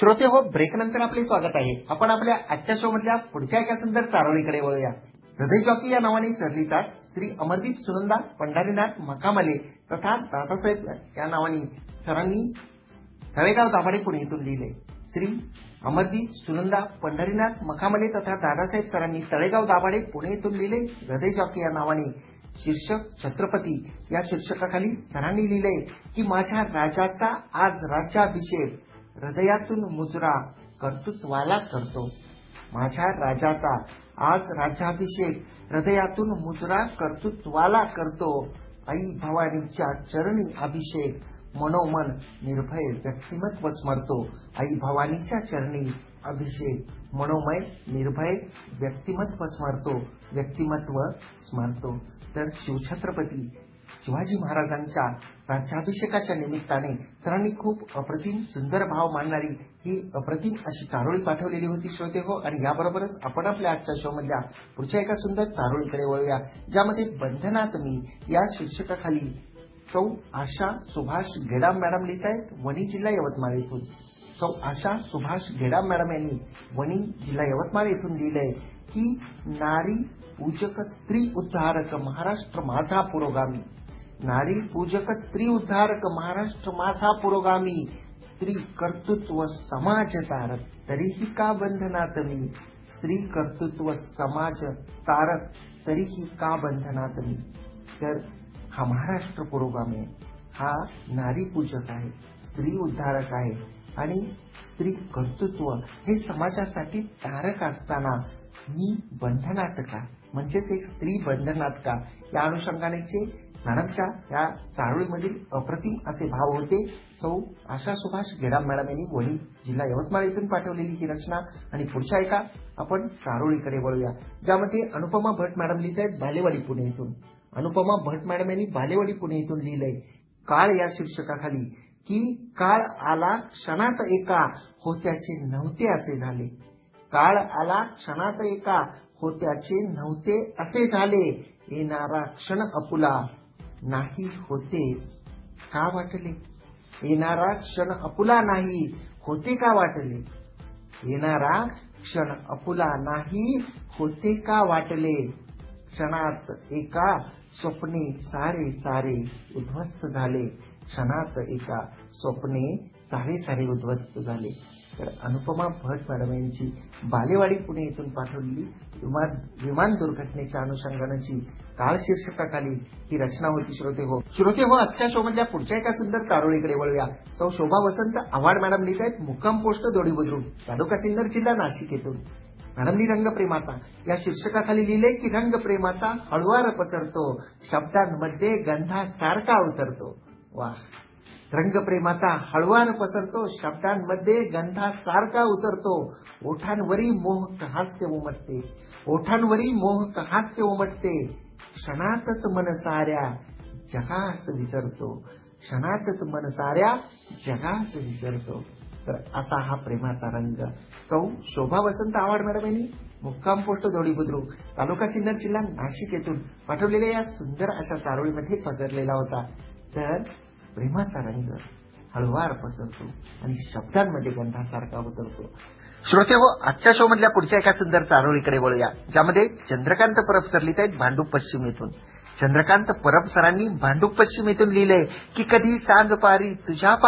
श्रोते हो, ब्रेक नंतर आपले स्वागत आहे. आपण आपल्या आजच्या शो मधल्या पुढच्या एका सुंदर चारोळीकडे वळूया. हृदय जॉकी या नावाने सरलितात श्री अमरदीप सुनंदा पंढरीनाथ मकामले तथा दादासाहेब या नावाने सरांनी तळेगाव दाभाडे पुणे येथून लिहिले. श्री अमरदीप सुनंदा पंढरीनाथ मकामले तथा दादासाहेब सरांनी तळेगाव दाभाडे पुणे येथून लिहिले. हृदय जॉकी या नावाने शीर्षक छत्रपती या शीर्षकाखाली सरांनी लिहिले की माझ्या राजाचा आज राज्याभिषेक हृदयातून मुजरा कर्तृत्वाला करतो. माझ्या राजाचा आज राज्याभिषेक हृदयातून मुजरा कर्तृत्वाला करतो. आई भवानीच्या चरणी अभिषेक मनोमन निर्भय व्यक्तिमत्व स्मरतो. आई भवानीच्या चरणी अभिषेक मनोमय निर्भय व्यक्तिमत्व स्मरतो. व्यक्तिमत्व स्मरतो. तर शिवछत्रपती शिवाजी महाराजांच्या राज्याभिषेकाच्या निमित्ताने सरांनी खूप अप्रतिम सुंदर भाव मांडणारी ही अप्रतिम अशी चारोळी पाठवलेली होती श्रोते हो. आणि याबरोबरच आपण आपल्या आजच्या शो मधल्या पुढच्या एका सुंदर चारोळीकडे वळूया, ज्यामध्ये बंधनात मी या शीर्षकाखाली सौ आशा सुभाष गेडाम मॅडम लिहित आहेत वणी जिल्हा यवतमाळ येथून. सौ आशा सुभाष गेडाम मॅडम यांनी वणी जिल्हा यवतमाळ येथून लिहिलंय की नारी पूजक स्त्री उद्धारक महाराष्ट्र माझा पुरोगामी. नारी पूजक स्त्री उद्धारक महाराष्ट्र माझा पुरोगामी. स्त्री कर्तृत्व समाज तारक तरीही का बंधनात मी. स्त्री कर्तृत्व समाज तारक तरीही का बंधनात मी. तर हा महाराष्ट्र पुरोगामी आहे, हा नारी पूजक आहे, स्त्री उद्धारक आहे आणि स्त्री कर्तृत्व हे समाजासाठी तारक असताना मी बंधनात का, म्हणजेच एक स्त्री बंधनात का, या अनुषंगाने मॅडमच्या या चारोळीमधील अप्रतिम असे भाव होते. सौ आशा सुभाष गेडाम मॅडम यांनी वणी जिल्हा यवतमाळ येथून पाठवलेली ही रचना. आणि पुढच्या एका आपण चारोळीकडे वळूया, ज्यामध्ये अनुपमा भट मॅडम लिहित आहेत बालेवाडी पुणे येथून. अनुपमा भट मॅडम यांनी बालेवाडी पुणे येथून लिहिलंय काळ या शीर्षकाखाली की काळ आला क्षणात एका होत्याचे नव्हते असे झाले. काळ आला क्षणात एका होत्याचे नव्हते असे झाले. येणारा क्षण अपुला नाही होते का वाटले. येणारा क्षण अपुला नाही होते का वाटले. येणारा क्षण अपुला नाही होते का वाटले. क्षणात एका स्वप्ने सारे सारे उद्ध्वस्त झाले. क्षणात एका स्वप्ने सारे सारे उद्ध्वस्त झाले. तर अनुपमा भट मॅडम यांची बालेवाडी पुणे येथून पाठवलेली विमान दुर्घटनेच्या अनुषंगानेची काळ शीर्षकाखाली ही रचना होती श्रोते हो. श्रोते हो, आजच्या शो मधल्या पुढच्या एका सुंदर चारोळीकडे वळूया. सौ शोभा वसंत आव्हाड मॅडम लिहित आहेत मुक्काम पोस्ट दोडी बुद्रुक तालुका सिन्नर जिल्हा नाशिक येथून. मॅडमनी रंगप्रेमाचा या शीर्षकाखाली लिहिले की रंगप्रेमाचा हळुवार पसरतो शब्दांमध्ये गंधासारखा उतरतो. वा. रंगप्रेमाचा हळुवार पसरतो शब्दांमध्ये गंधासारखा उतरतो. ओठांवरी मोहक हास्य उमटते. ओठांवरी मोहक हास्य उमटते. क्षणातच मन साऱ्या जगास विसरतो. क्षणातच मन साऱ्या जगास विसरतो. तर असा हा प्रेमाचा रंग सौ शोभा वसंत आव्हाड मॅडम यांनी मुक्काम पोस्ट दोडी बुद्रुक तालुका सिन्नर जिल्हा नाशिक येथून पाठवलेल्या या सुंदर अशा चारोळीमध्ये पसरलेला होता. तर प्रेमाचा रंग हळुवार पसरतो आणि शब्दांमध्ये गंधासारखा उतरतो. श्रोते हो, आजच्या शो मधल्या पुढच्या एका सुंदर चारोळीकडे वळूया, ज्यामध्ये चंद्रकांत परब सर लिहित आहेत भांडूप पश्चिम येथून. चंद्रकांत परब सरांनी भांडूप पश्चिम येथून लिहिलंय की कधी सांज पारी तुझ्या